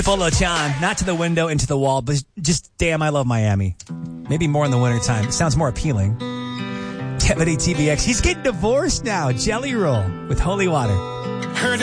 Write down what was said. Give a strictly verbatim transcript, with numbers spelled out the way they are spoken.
Polo Chan, not to the window, into the wall, but just, damn, I love Miami. Maybe more in the wintertime. It sounds more appealing. Kevin A T V X, he's getting divorced now. Jelly Roll with Holy Water. Heard